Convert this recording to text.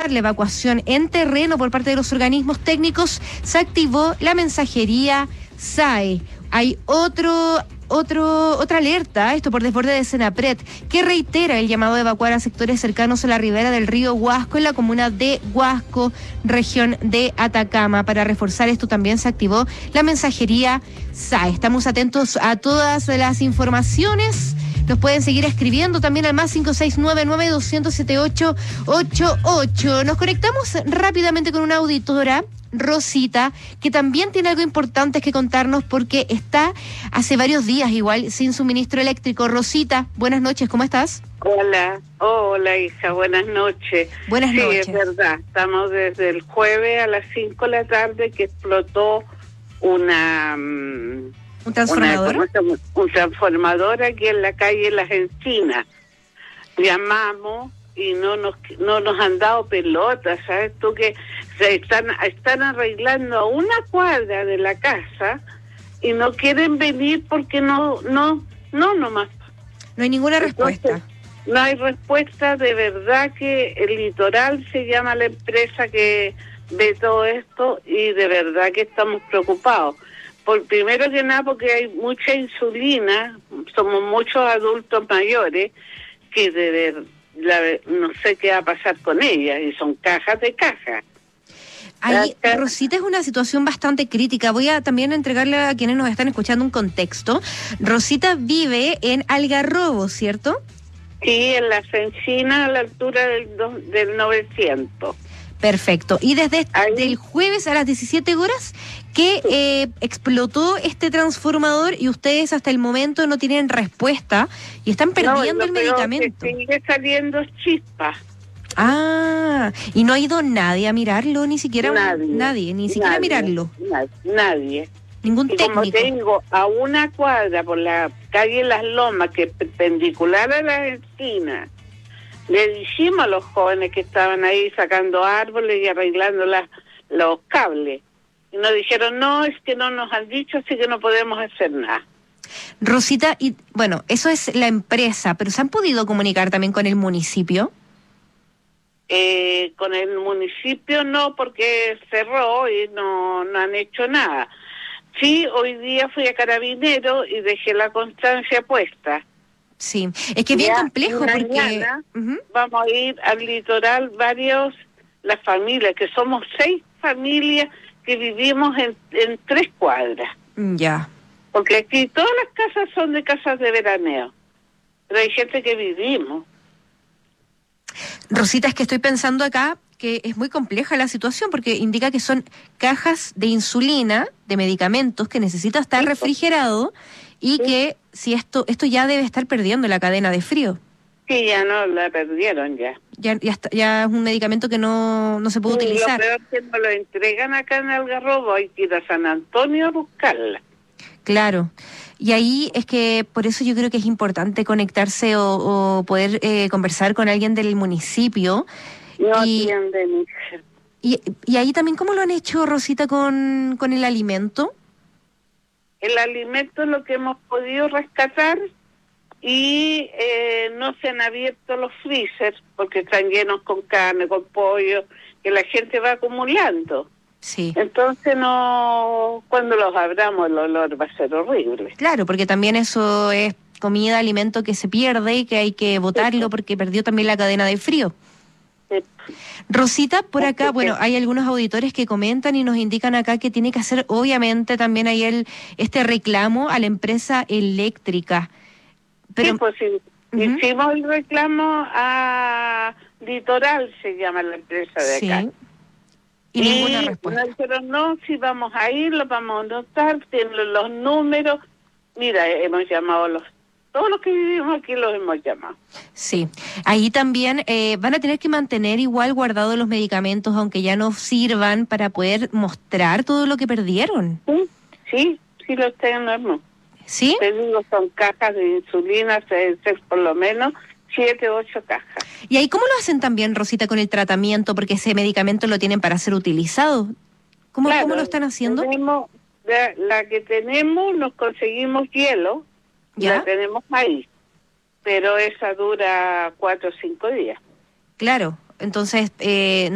coordinar la evacuación en terreno por parte de los organismos técnicos, se activó la mensajería SAE. Hay otra alerta, esto por desborde de Senapred, que reitera el llamado a evacuar a sectores cercanos a la ribera del río Huasco en la comuna de Huasco, región de Atacama. Para reforzar esto también se activó la mensajería SAE. Estamos atentos a todas las informaciones. Nos pueden seguir escribiendo también al más 569-9200-7888. Nos conectamos rápidamente con una auditora, Rosita, que también tiene algo importante que contarnos porque está hace varios días igual sin suministro eléctrico. Rosita, buenas noches, ¿cómo estás? Hola hija, buenas noches. Buenas noches. Sí, es verdad, estamos desde el jueves a las 5 de la tarde que explotó ¿un transformador? Un transformador aquí en la calle Las Encinas. Llamamos y no nos han dado pelotas, ¿sabes tú? Que se están arreglando a una cuadra de la casa y no quieren venir porque no nomás. No hay ninguna respuesta. Entonces, no hay respuesta. De verdad que el Litoral se llama la empresa que ve todo esto y de verdad que estamos preocupados. Primero que nada porque hay mucha insulina, somos muchos adultos mayores que no sé qué va a pasar con ellas y son cajas de cajas. Ahí, Rosita, es una situación bastante crítica. Voy a también entregarle a quienes nos están escuchando un contexto. Rosita vive en Algarrobo, ¿cierto? Sí, en Las Encinas a la altura del 900. Perfecto. Y desde el jueves a las 17 horas que explotó este transformador y ustedes hasta el momento no tienen respuesta y están perdiendo el medicamento. Sigue saliendo chispas. Ah, y no ha ido nadie a mirarlo, ni siquiera nadie, mirarlo. Nadie. Ningún técnico. Como te digo, a una cuadra por la calle Las Lomas, que es perpendicular a Las Encinas, le dijimos a los jóvenes que estaban ahí sacando árboles y arreglando los cables. Y nos dijeron, no, es que no nos han dicho, así que no podemos hacer nada. Rosita, y bueno, eso es la empresa, pero ¿se han podido comunicar también con el municipio? Con el municipio no, porque cerró y no han hecho nada. Sí, hoy día fui a Carabineros y dejé la constancia puesta. Sí, es que es bien complejo porque vamos a ir al litoral las familias, que somos 6 familias que vivimos en 3 cuadras. Ya. Porque aquí todas las casas son de casas de veraneo, pero hay gente que vivimos. Rosita, es que estoy pensando acá que es muy compleja la situación porque indica que son cajas de insulina, de medicamentos que necesita estar refrigerado y que si esto ya debe estar perdiendo la cadena de frío. Sí, ya no la perdieron ya. Ya es un medicamento que no se puede utilizar. Lo peor es que nos lo entregan acá en Algarrobo, hay que ir a San Antonio a buscarla. Claro. Y ahí es que por eso yo creo que es importante conectarse o poder conversar con alguien del municipio. No atienden. Y ahí también, ¿cómo lo han hecho, Rosita, con el alimento? El alimento es lo que hemos podido rescatar y no se han abierto los freezers porque están llenos con carne, con pollo, que la gente va acumulando. Sí. Entonces cuando los abramos el olor va a ser horrible. Claro, porque también eso es comida, alimento que se pierde y que hay que botarlo porque perdió también la cadena de frío. Sí. Rosita, por acá, bueno, hay algunos auditores que comentan y nos indican acá que tiene que hacer obviamente también ahí este reclamo a la empresa eléctrica. Pero, sí, pues sí. Hicimos el reclamo a Litoral, se llama la empresa de acá. Sí. Y ninguna respuesta. Pero no, si vamos a ir, lo vamos a anotar, tienen los números. Mira, hemos llamado todos los que vivimos aquí los hemos llamado. Sí, ahí también van a tener que mantener igual guardados los medicamentos, aunque ya no sirvan, para poder mostrar todo lo que perdieron. Sí, los tenemos. ¿Sí? Te digo, son cajas de insulina, deben ser por lo menos 7 u 8 cajas. ¿Y ahí cómo lo hacen también, Rosita, con el tratamiento? Porque ese medicamento lo tienen para ser utilizado. ¿Cómo lo están haciendo? La que tenemos, nos conseguimos hielo, ¿ya? La tenemos ahí, pero esa dura 4 o 5 días. Claro, entonces